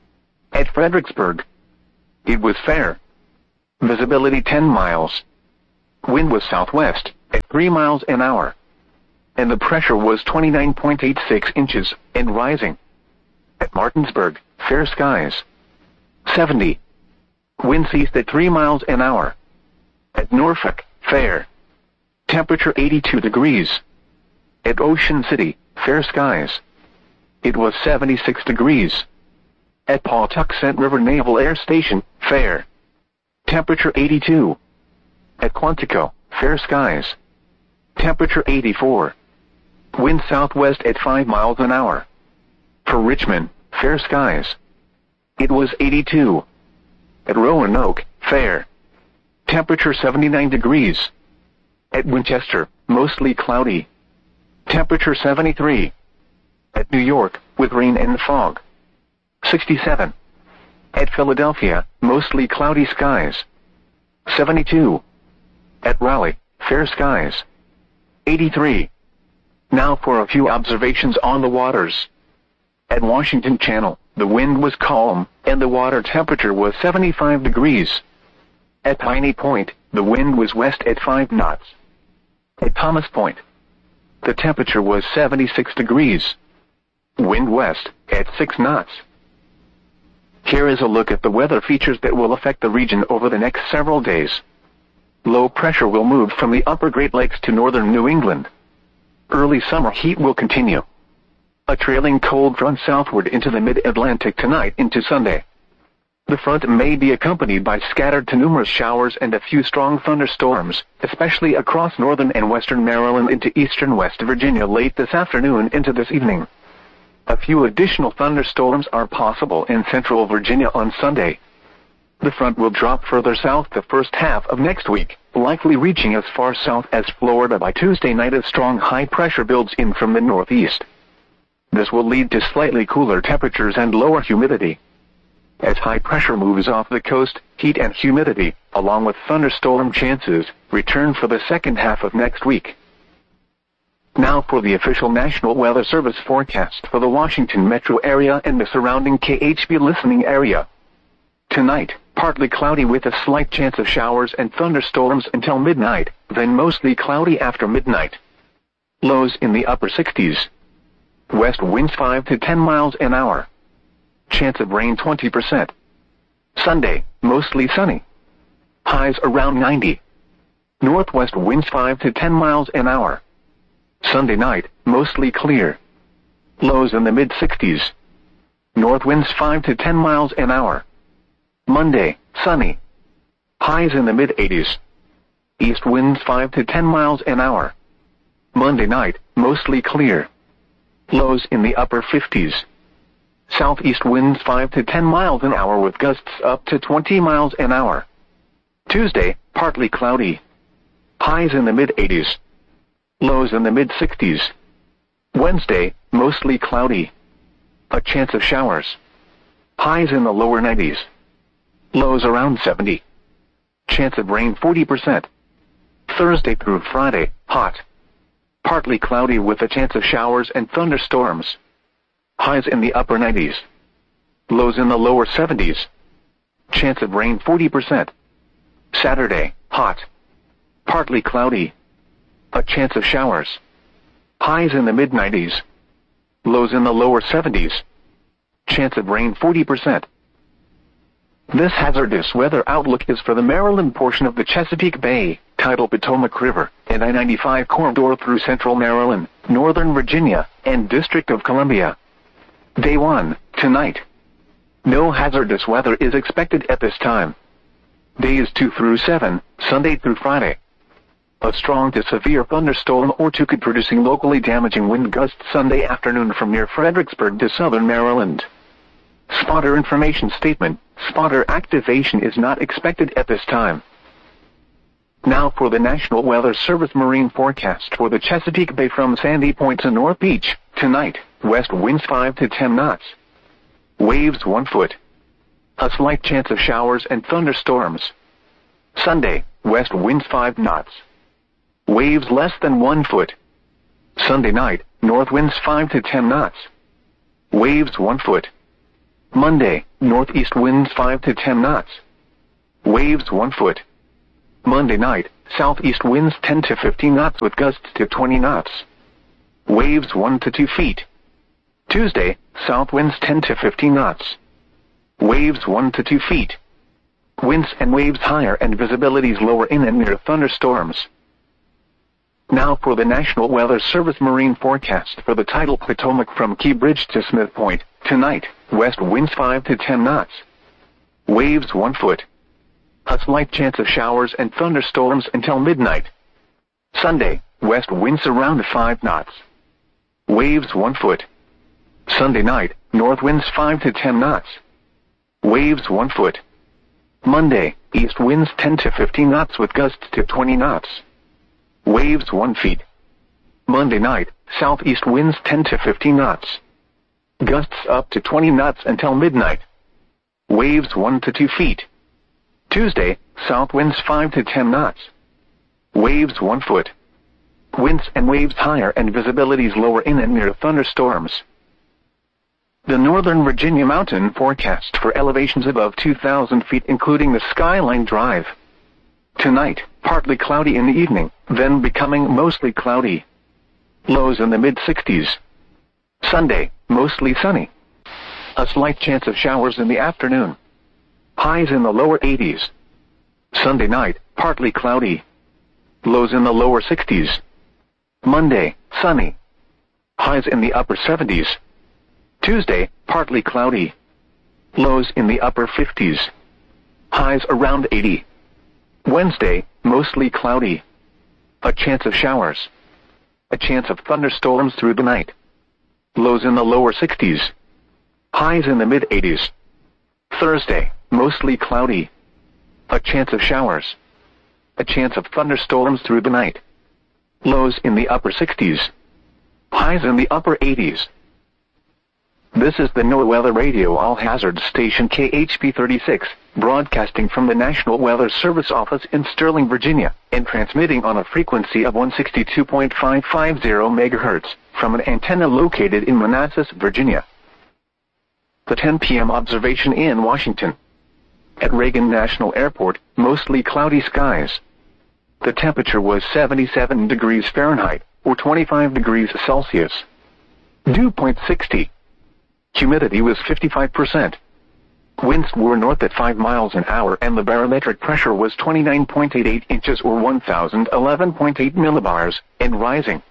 At Fredericksburg, it was fair. Visibility ten miles. Wind was southwest at three miles an hour. And the pressure was twenty-nine point eight six inches and rising. At Martinsburg, fair skies. seventy. Wind ceased at three miles an hour. At Norfolk, fair. Temperature eighty-two degrees. At Ocean City, fair skies. It was seventy-six degrees. At Pawtuxet River Naval Air Station, fair. Temperature eighty-two. At Quantico, fair skies. Temperature eighty-four. Wind southwest at five miles an hour. For Richmond, fair skies. It was eighty-two. At Roanoke, fair. Temperature seventy-nine degrees. At Winchester, mostly cloudy. Temperature seventy-three. At New York, with rain and fog. sixty-seven. At Philadelphia, mostly cloudy skies. seventy-two. At Raleigh, fair skies. eighty-three. Now for a few observations on the waters. At Washington Channel, the wind was calm, and the water temperature was seventy-five degrees. At Piney Point, the wind was west at five knots. At Thomas Point, the temperature was seventy-six degrees. Wind west at six knots. Here is a look at the weather features that will affect the region over the next several days. Low pressure will move from the upper Great Lakes to northern New England. Early summer heat will continue. A trailing cold front southward into the mid-Atlantic tonight into Sunday. The front may be accompanied by scattered to numerous showers and a few strong thunderstorms, especially across northern and western Maryland into eastern West Virginia late this afternoon into this evening. A few additional thunderstorms are possible in central Virginia on Sunday. The front will drop further south the first half of next week, likely reaching as far south as Florida by Tuesday night as strong high pressure builds in from the northeast. This will lead to slightly cooler temperatures and lower humidity. As high pressure moves off the coast, heat and humidity, along with thunderstorm chances, return for the second half of next week. Now for the official National Weather Service forecast for the Washington metro area and the surrounding K H B listening area. Tonight, partly cloudy with a slight chance of showers and thunderstorms until midnight, then mostly cloudy after midnight. Lows in the upper sixties. West winds five to ten miles an hour. Chance of rain twenty percent. Sunday, mostly sunny. Highs around ninety. Northwest winds five to ten miles an hour. Sunday night, mostly clear. Lows in the mid-sixties. North winds five to ten miles an hour. Monday, sunny. Highs in the mid-eighties. East winds five to ten miles an hour. Monday night, mostly clear. Lows in the upper fifties. Southeast winds five to ten miles an hour with gusts up to twenty miles an hour. Tuesday, partly cloudy. Highs in the mid-eighties. Lows in the mid-sixties. Wednesday, mostly cloudy. A chance of showers. Highs in the lower nineties. Lows around seventy. Chance of rain forty percent. Thursday through Friday, hot. Partly cloudy with a chance of showers and thunderstorms. Highs in the upper nineties. Lows in the lower seventies. Chance of rain forty percent. Saturday, hot. Partly cloudy. A chance of showers. Highs in the mid-nineties. Lows in the lower seventies. Chance of rain forty percent. This hazardous weather outlook is for the Maryland portion of the Chesapeake Bay, Tidal Potomac River, and I ninety-five corridor through central Maryland, northern Virginia, and District of Columbia. Day one, tonight. No hazardous weather is expected at this time. Days two through seven, Sunday through Friday. A strong to severe thunderstorm or two could producing locally damaging wind gusts Sunday afternoon from near Fredericksburg to southern Maryland. Spotter information statement. Spotter activation is not expected at this time. Now for the National Weather Service marine forecast for the Chesapeake Bay from Sandy Point to North Beach. Tonight, west winds five to ten knots. Waves one foot. A slight chance of showers and thunderstorms. Sunday, west winds five knots. Waves less than one foot. Sunday night, north winds five to ten knots. Waves one foot. Monday, northeast winds five to ten knots. Waves one foot. Monday night, southeast winds ten to fifteen knots with gusts to twenty knots. Waves one to two feet. Tuesday, south winds ten to fifteen knots. Waves one to two feet. Winds and waves higher and visibilities lower in and near thunderstorms. Now for the National Weather Service marine forecast for the tidal Potomac from Key Bridge to Smith Point. Tonight, west winds five to ten knots. Waves one foot. A slight chance of showers and thunderstorms until midnight. Sunday, west winds around five knots. Waves one foot. Sunday night, north winds five to ten knots. Waves one foot. Monday, east winds ten to fifteen knots with gusts to twenty knots. Waves one feet. Monday night, southeast winds ten to fifteen knots. Gusts up to twenty knots until midnight. Waves one to two feet. Tuesday, south winds five to ten knots. Waves one foot. Winds and waves higher and visibilities lower in and near thunderstorms. The Northern Virginia mountain forecast for elevations above two thousand feet including the Skyline Drive. Tonight, partly cloudy in the evening, then becoming mostly cloudy. Lows in the mid sixties. Sunday, mostly sunny. A slight chance of showers in the afternoon. Highs in the lower eighties. Sunday night, partly cloudy. Lows in the lower sixties. Monday, sunny. Highs in the upper seventies. Tuesday, partly cloudy. Lows in the upper fifties. Highs around eighty. Wednesday, mostly cloudy. A chance of showers. A chance of thunderstorms through the night. Lows in the lower sixties. Highs in the mid eighties. Thursday, mostly cloudy. A chance of showers. A chance of thunderstorms through the night. Lows in the upper sixties. Highs in the upper eighties. This is the NOAA Weather Radio All-Hazard Station K H P thirty-six, broadcasting from the National Weather Service office in Sterling, Virginia, and transmitting on a frequency of one sixty-two point five five zero megahertz, from an antenna located in Manassas, Virginia. The ten p m observation in Washington. At Reagan National Airport, mostly cloudy skies. The temperature was seventy-seven degrees Fahrenheit, or twenty-five degrees Celsius. Dew point sixty. Humidity was fifty-five percent. Winds were north at five miles an hour and the barometric pressure was twenty-nine point eight eight inches or one thousand eleven point eight millibars, and rising.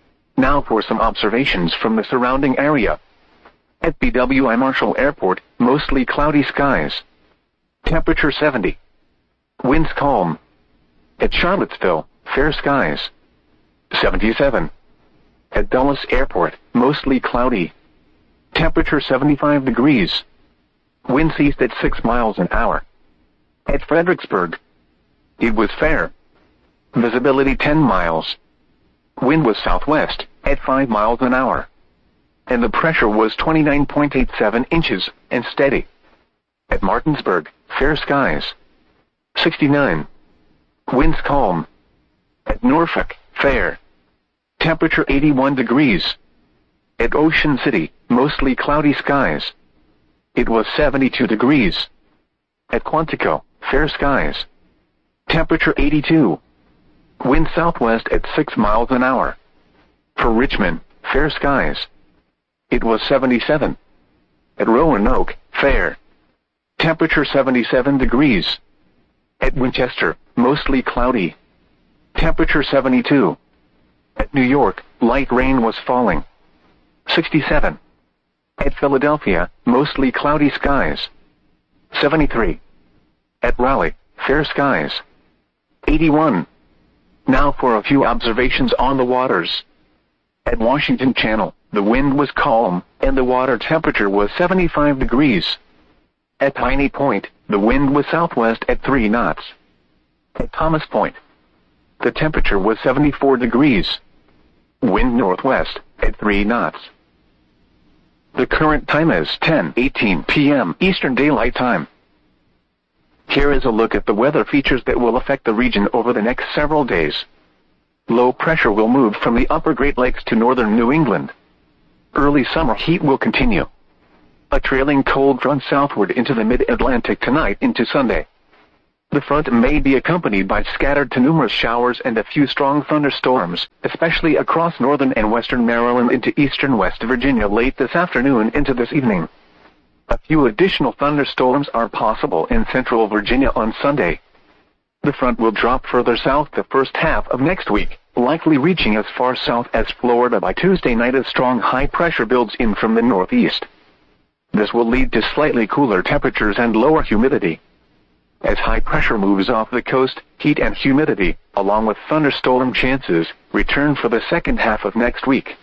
Now for some observations from the surrounding area. At B W I Marshall Airport, mostly cloudy skies. Temperature seventy. Winds calm. At Charlottesville, fair skies. seventy-seven. At Dulles Airport, mostly cloudy. Temperature seventy-five degrees. Winds east at six miles an hour. At Fredericksburg, it was fair. Visibility ten miles. Wind was southwest, at five miles an hour. And the pressure was twenty-nine point eight seven inches, and steady. At Martinsburg, fair skies. sixty-nine. Winds calm. At Norfolk, fair. Temperature eighty-one degrees. At Ocean City, mostly cloudy skies. It was seventy-two degrees. At Quantico, fair skies. Temperature eighty-two. Wind southwest at six miles an hour. For Richmond, fair skies. It was seventy-seven. At Roanoke, fair. Temperature seventy-seven degrees. At Winchester, mostly cloudy. Temperature seventy-two. At New York, light rain was falling. sixty-seven. At Philadelphia, mostly cloudy skies. seventy-three. At Raleigh, fair skies. eighty-one. Now for a few observations on the waters. At Washington Channel, the wind was calm, and the water temperature was seventy-five degrees. At Piney Point, the wind was southwest at three knots. At Thomas Point, the temperature was seventy-four degrees. Wind northwest, at three knots. The current time is ten eighteen p m Eastern Daylight Time. Here is a look at the weather features that will affect the region over the next several days. Low pressure will move from the upper Great Lakes to northern New England. Early summer heat will continue. A trailing cold front southward into the mid-Atlantic tonight into Sunday. The front may be accompanied by scattered to numerous showers and a few strong thunderstorms, especially across northern and western Maryland into eastern West Virginia late this afternoon into this evening. A few additional thunderstorms are possible in central Virginia on Sunday. The front will drop further south the first half of next week, likely reaching as far south as Florida by Tuesday night as strong high pressure builds in from the northeast. This will lead to slightly cooler temperatures and lower humidity. As high pressure moves off the coast, heat and humidity, along with thunderstorm chances, return for the second half of next week.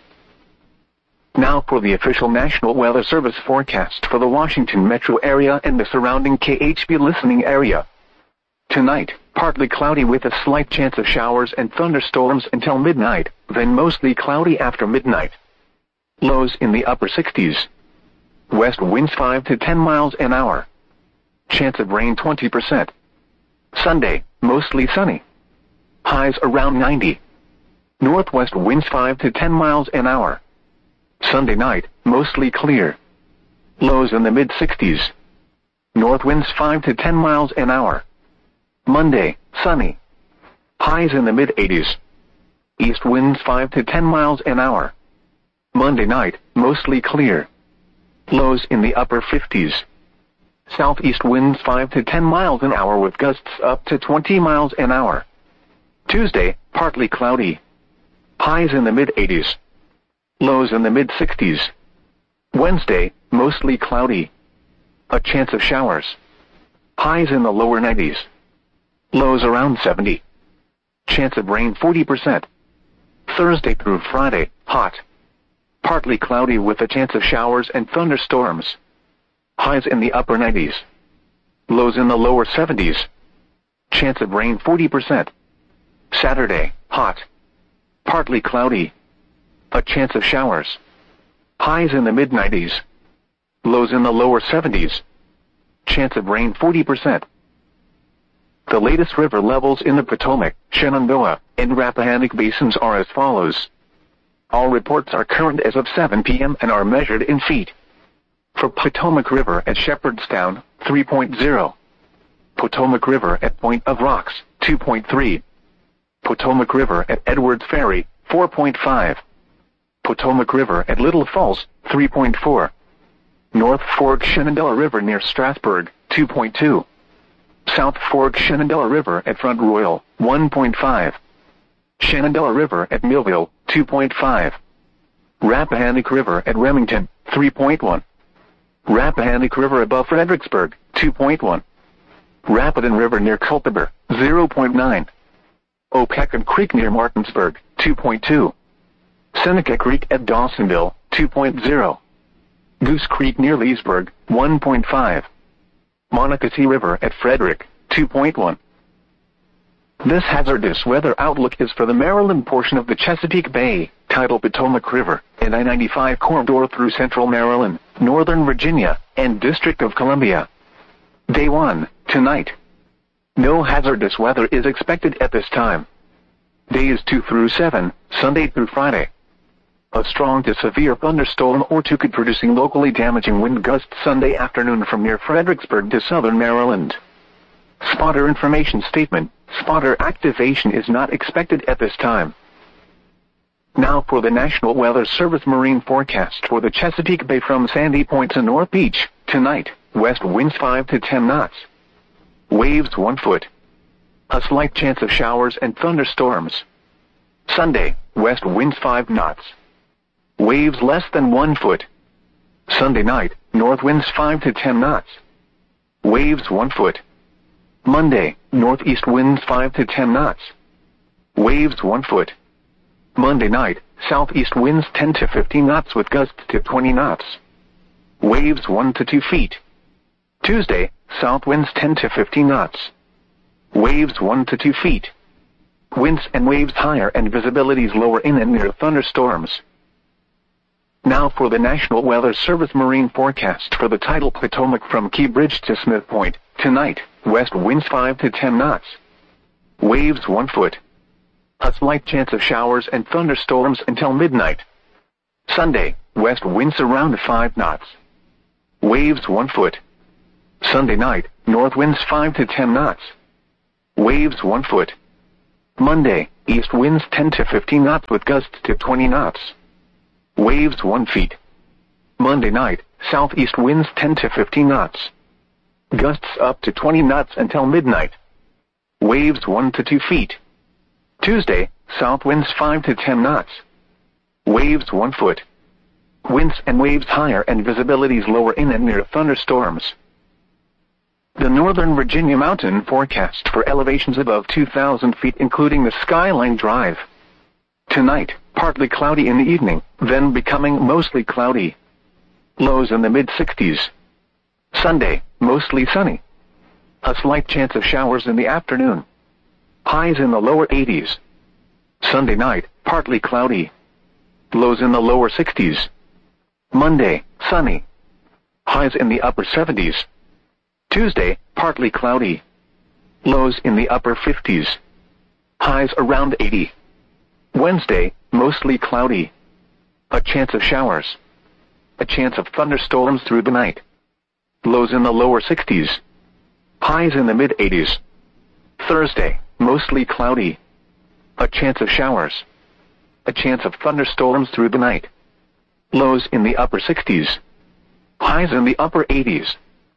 Now for the official National Weather Service forecast for the Washington metro area and the surrounding K H B listening area. Tonight, partly cloudy with a slight chance of showers and thunderstorms until midnight, then mostly cloudy after midnight. Lows in the upper sixties. West winds five to ten miles an hour. Chance of rain twenty percent. Sunday, mostly sunny. Highs around ninety. Northwest winds five to ten miles an hour. Sunday night, mostly clear. Lows in the mid sixties. North winds five to ten miles an hour. Monday, sunny. Highs in the mid eighties. East winds five to ten miles an hour. Monday night, mostly clear. Lows in the upper fifties. Southeast winds five to ten miles an hour with gusts up to twenty miles an hour. Tuesday, partly cloudy. Highs in the mid eighties. Lows in the mid sixties. Wednesday, mostly cloudy. A chance of showers. Highs in the lower nineties. Lows around seventy. Chance of rain forty percent. Thursday through Friday, hot. Partly cloudy with a chance of showers and thunderstorms. Highs in the upper nineties. Lows in the lower seventies. Chance of rain forty percent. Saturday, hot. Partly cloudy. A chance of showers. Highs in the mid nineties. Lows in the lower seventies. Chance of rain forty percent. The latest river levels in the Potomac, Shenandoah, and Rappahannock basins are as follows. All reports are current as of seven p m and are measured in feet. For Potomac River at Shepherdstown, three point zero. Potomac River at Point of Rocks, two point three. Potomac River at Edwards Ferry, four point five. Potomac River at Little Falls, three point four. North Fork Shenandoah River near Strasburg, two point two. South Fork Shenandoah River at Front Royal, one point five. Shenandoah River at Millville, two point five. Rappahannock River at Remington, three point one. Rappahannock River above Fredericksburg, two point one. Rapidan River near Culpeper, zero point nine. Opeckham Creek near Martinsburg, two point two. Seneca Creek at Dawsonville, two point zero. Goose Creek near Leesburg, one point five. Monocacy River at Frederick, two point one. This hazardous weather outlook is for the Maryland portion of the Chesapeake Bay, tidal Potomac River, and I ninety-five corridor through central Maryland, northern Virginia, and District of Columbia. Day one, tonight. No hazardous weather is expected at this time. Days two through seven, Sunday through Friday. A strong to severe thunderstorm or two could producing locally damaging wind gusts Sunday afternoon from near Fredericksburg to southern Maryland. Spotter information statement. Spotter activation is not expected at this time. Now for the National Weather Service marine forecast for the Chesapeake Bay from Sandy Point to North Beach. Tonight, west winds five to ten knots. Waves one foot. A slight chance of showers and thunderstorms. Sunday, west winds five knots. Waves less than one foot. Sunday night, north winds five to ten knots. Waves one foot. Monday, northeast winds five to ten knots. Waves one foot. Monday night, southeast winds ten to fifteen knots with gusts to twenty knots. Waves one to two feet. Tuesday, south winds ten to fifteen knots. Waves one to two feet. Winds and waves higher and visibilities lower in and near thunderstorms. Now for the National Weather Service marine forecast for the tidal Potomac from Key Bridge to Smith Point. Tonight, west winds five to ten knots. Waves one foot. A slight chance of showers and thunderstorms until midnight. Sunday, west winds around five knots. Waves one foot. Sunday night, north winds five to ten knots. Waves one foot. Monday, east winds ten to fifteen knots with gusts to twenty knots. Waves one feet. Monday night, southeast winds ten to fifteen knots. Gusts up to twenty knots until midnight. Waves one to two feet. Tuesday, south winds five to ten knots. Waves one foot. Winds and waves higher and visibilities lower in and near thunderstorms. The Northern Virginia mountain forecast for elevations above two thousand feet including the Skyline Drive. Tonight, partly cloudy in the evening, then becoming mostly cloudy. Lows in the mid sixties. Sunday, mostly sunny. A slight chance of showers in the afternoon. Highs in the lower eighties. Sunday night, partly cloudy. Lows in the lower sixties. Monday, sunny. Highs in the upper seventies. Tuesday, partly cloudy. Lows in the upper fifties. Highs around eighty. Wednesday, mostly cloudy. A chance of showers. A chance of thunderstorms through the night. Lows in the lower sixties. Highs in the mid eighties. Thursday, mostly cloudy. A chance of showers. A chance of thunderstorms through the night. Lows in the upper sixties. Highs in the upper eighties.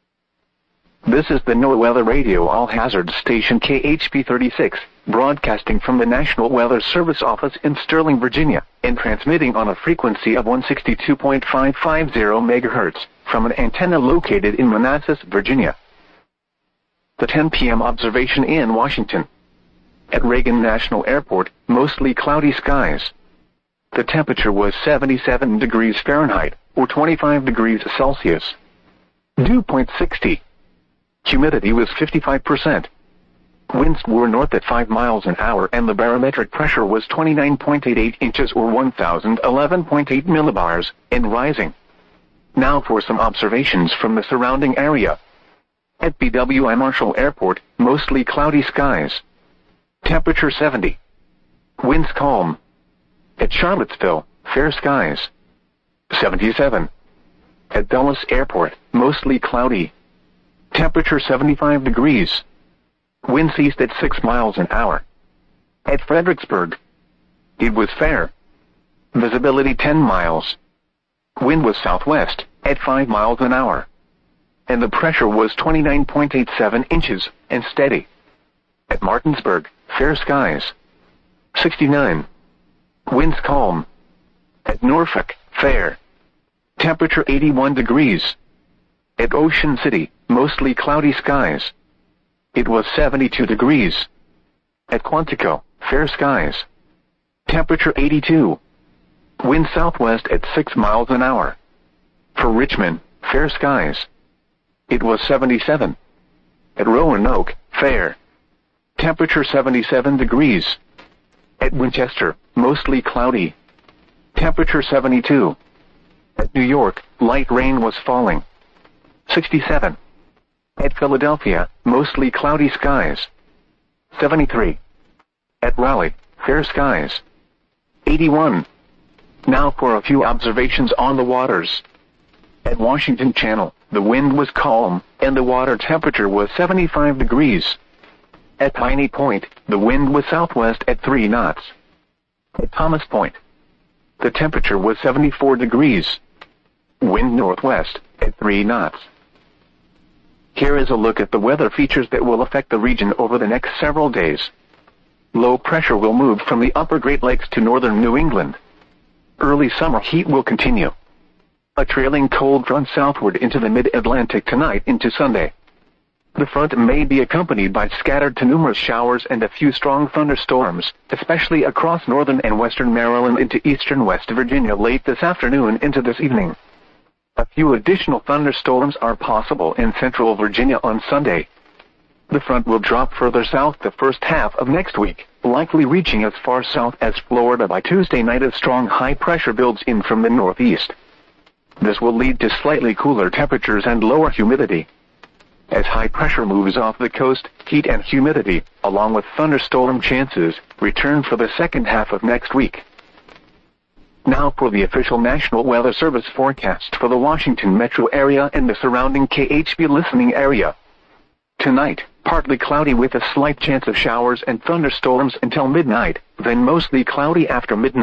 This is the NOAA Weather Radio All-Hazard Station K H P thirty-six, broadcasting from the National Weather Service office in Sterling, Virginia, and transmitting on a frequency of one sixty-two point five five zero megahertz, from an antenna located in Manassas, Virginia. The ten p m observation in Washington. At Reagan National Airport, mostly cloudy skies. The temperature was seventy-seven degrees Fahrenheit, or twenty-five degrees Celsius. Dew point sixty. Humidity was fifty-five percent. Winds were north at five miles an hour and the barometric pressure was twenty-nine point eight eight inches or one thousand eleven point eight millibars, and rising. Now for some observations from the surrounding area. At B W I Marshall Airport, mostly cloudy skies. Temperature seventy. Winds calm. At Charlottesville, fair skies. seventy-seven. At Dulles Airport, mostly cloudy. Temperature seventy-five degrees. Winds east at six miles an hour. At Fredericksburg, it was fair. Visibility ten miles. Wind was southwest, at five miles an hour. And the pressure was twenty-nine point eight seven inches, and steady. At Martinsburg, fair skies. sixty-nine. Winds calm. At Norfolk, fair. Temperature eighty-one degrees. At Ocean City, mostly cloudy skies. It was seventy-two degrees. At Quantico, fair skies. Temperature eighty-two. Wind southwest at six miles an hour. For Richmond, fair skies. It was seventy-seven. At Roanoke, fair. Temperature seventy-seven degrees. At Winchester, mostly cloudy. Temperature seventy-two. At New York, light rain was falling. sixty-seven. At Philadelphia, mostly cloudy skies. seventy-three. At Raleigh, fair skies. eighty-one. Now for a few observations on the waters. At Washington Channel, the wind was calm, and the water temperature was seventy-five degrees. At Piney Point, the wind was southwest at three knots. At Thomas Point, the temperature was seventy-four degrees. Wind northwest at three knots. Here is a look at the weather features that will affect the region over the next several days. Low pressure will move from the upper Great Lakes to northern New England. Early summer heat will continue. A trailing cold front southward into the mid-Atlantic tonight into Sunday. The front may be accompanied by scattered to numerous showers and a few strong thunderstorms, especially across northern and western Maryland into eastern West Virginia late this afternoon into this evening. A few additional thunderstorms are possible in central Virginia on Sunday. The front will drop further south the first half of next week, likely reaching as far south as Florida by Tuesday night as strong high pressure builds in from the northeast. This will lead to slightly cooler temperatures and lower humidity. As high pressure moves off the coast, heat and humidity, along with thunderstorm chances, return for the second half of next week. Now for the official National Weather Service forecast for the Washington metro area and the surrounding K H B listening area. Tonight, partly cloudy with a slight chance of showers and thunderstorms until midnight, then mostly cloudy after midnight.